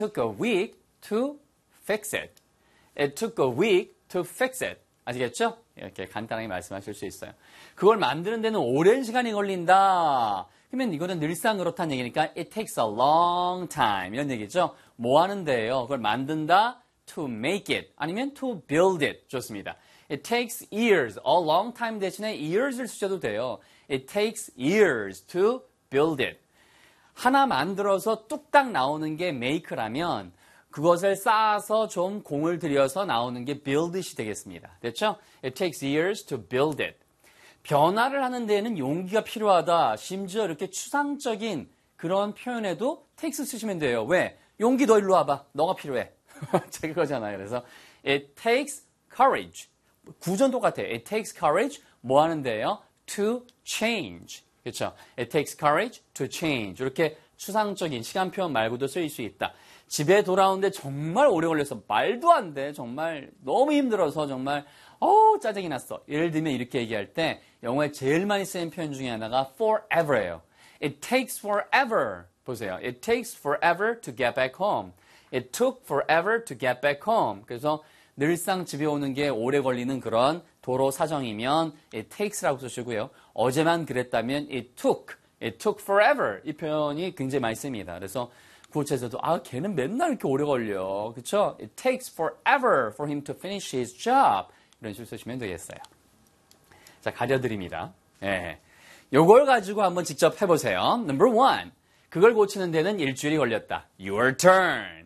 took a week to fix it. It took a week to fix it. 아시겠죠? 이렇게 간단하게 말씀하실 수 있어요. 그걸 만드는 데는 오랜 시간이 걸린다. 그러면 이거는 늘상 그렇다는 얘기니까 it takes a long time 이런 얘기죠. 뭐 하는데요? 그걸 만든다 to make it 아니면 to build it 좋습니다. It takes years, a long time 대신에 years를 쓰셔도 돼요. It takes years to build it. 하나 만들어서 뚝딱 나오는 게 make라면 그것을 쌓아서 좀 공을 들여서 나오는 게 buildit이 되겠습니다. 됐죠? It takes years to build it. 변화를 하는 데에는 용기가 필요하다. 심지어 이렇게 추상적인 그런 표현에도 takes 쓰시면 돼요. 왜? 용기 너 일로 와봐. 너가 필요해. 제가 그거잖아요. 그래서 it takes courage. 구전 똑같아요. It takes courage. 뭐 하는데요? To change. 그렇죠? It takes courage to change. 이렇게 추상적인 시간 표현 말고도 쓰일 수 있다. 집에 돌아오는데 정말 오래 걸려서 말도 안 돼. 정말 너무 힘들어서 정말 짜증이 났어. 예를 들면 이렇게 얘기할 때 영어에 제일 많이 쓰는 표현 중에 하나가 forever예요. It takes forever. 보세요. It takes forever to get back home. It took forever to get back home. 그래서 늘상 집에 오는 게 오래 걸리는 그런 도로 사정이면 it takes라고 쓰시고요. 어제만 그랬다면 it took forever. 이 표현이 굉장히 많이 씁니다. 그래서 구호체에서도 걔는 맨날 이렇게 오래 걸려. 그렇죠? It takes forever for him to finish his job. 이런 식으로 쓰시면 되겠어요. 자, 가려드립니다. 예. 요걸 가지고 한번 직접 해보세요. Number 1. 그걸 고치는 데는 일주일이 걸렸다. Your turn.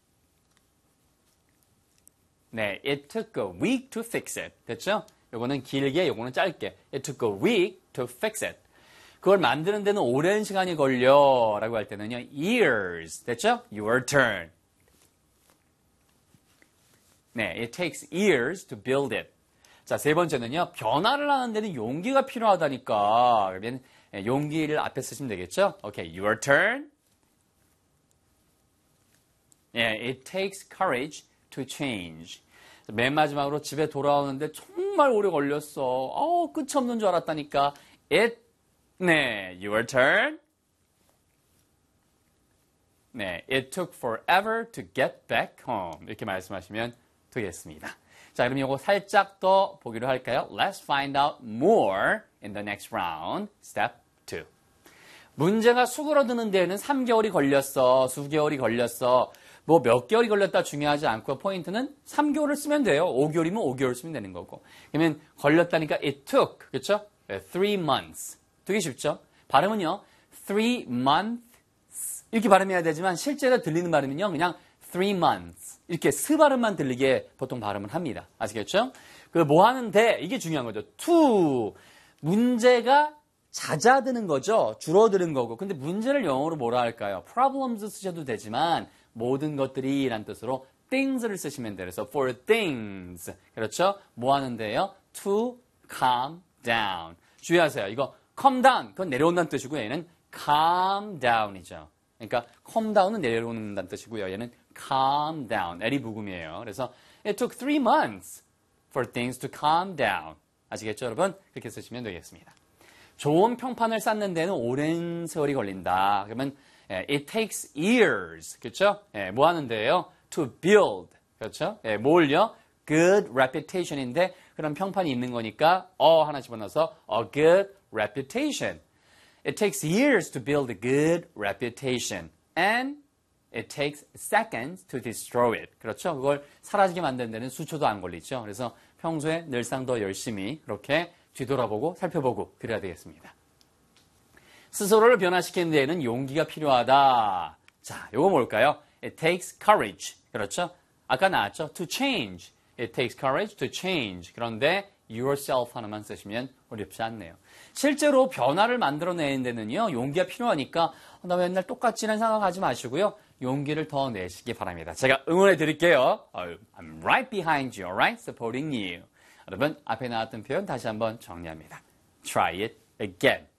네, it took a week to fix it. 됐죠? 요거는 길게, 요거는 짧게. It took a week to fix it. 그걸 만드는 데는 오랜 시간이 걸려 라고 할 때는요. years. 됐죠? Your turn. 네, it takes years to build it. 자, 세 번째는요. 변화를 하는 데는 용기가 필요하다니까. 그러면 용기를 앞에 쓰시면 되겠죠? Okay, your turn. 네, it takes courage to change. 맨 마지막으로 집에 돌아오는데 정말 오래 걸렸어. 끝이 없는 줄 알았다니까. 네, your turn. 네, it took forever to get back home. 이렇게 말씀하시면 되겠습니다. 자, 그럼 이거 살짝 더 보기로 할까요? Let's find out more in the next round. Step 2. 문제가 수그러드는 데에는 3개월이 걸렸어. 수개월이 걸렸어. 뭐 몇 개월이 걸렸다 중요하지 않고 포인트는 3개월을 쓰면 돼요. 5개월이면 5개월 쓰면 되는 거고. 그러면 걸렸다니까 it took. 그렇죠? 3 months. 되게 쉽죠? 발음은요. 3 months 이렇게 발음해야 되지만 실제로 들리는 발음은요. 그냥 3 months 이렇게 스 발음만 들리게 보통 발음을 합니다. 아시겠죠? 그 뭐 하는데 이게 중요한 거죠. to 문제가 잦아드는 거죠. 줄어드는 거고. 근데 문제를 영어로 뭐라 할까요? problems 쓰셔도 되지만 모든 것들이 라는 뜻으로 things를 쓰시면 돼요. 그래서 for things. 그렇죠? 뭐 하는데요? to calm down. 주의하세요. 이거 calm down. 그건 내려온다는 뜻이고요. 얘는 calm down이죠. 그러니까 calm down은 내려오는다는 뜻이고요. 얘는 calm down. L이 부금이에요. 그래서 it took 3 months for things to calm down. 아시겠죠, 여러분? 그렇게 쓰시면 되겠습니다. 좋은 평판을 쌓는 데는 오랜 세월이 걸린다. 그러면 it takes years. 그렇죠? 뭐 하는데요? to build. 그렇죠? 뭘요? good reputation인데 그런 평판이 있는 거니까 하나 집어넣어서 a good reputation. It takes years to build a good reputation. And it takes seconds to destroy it. 그렇죠? 그걸 사라지게 만드는 데는 수초도 안 걸리죠. 그래서 평소에 늘상 더 열심히 그렇게 뒤돌아보고 살펴보고 그래야 되겠습니다. 스스로를 변화시키는 데에는 용기가 필요하다. 자, 요거 뭘까요? It takes courage. 그렇죠? 아까 나왔죠? To change. It takes courage to change. 그런데 yourself 하나만 쓰시면 어렵지 않네요. 실제로 변화를 만들어내는 데는요. 용기가 필요하니까 나 맨날 똑같지는 생각하지 마시고요. 용기를 더 내시기 바랍니다. 제가 응원해 드릴게요. I'm right behind you, alright? Supporting you. 여러분, 앞에 나왔던 표현 다시 한번 정리합니다. Try it again.